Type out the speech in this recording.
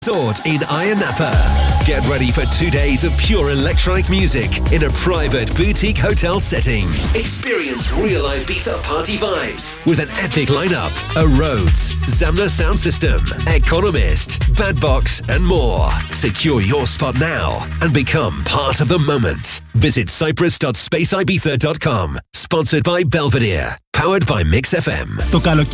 Resort in Ayia Napa. Get ready for 2 days of pure electronic music in a private boutique hotel setting. Experience real Ibiza party vibes with an epic lineup, a Rhodes, Zamna sound system, Economist, Bad Box, and more. Secure your spot now and become part of the moment. Visit cyprus.spaceibiza.com. Sponsored by Belvedere. Powered by Mix FM.